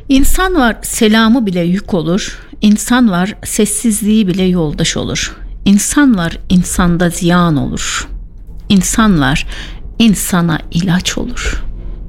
İnsan var selamı bile yük olur. İnsan var sessizliği bile yoldaş olur. İnsan var insanda ziyan olur. İnsan var insana ilaç olur.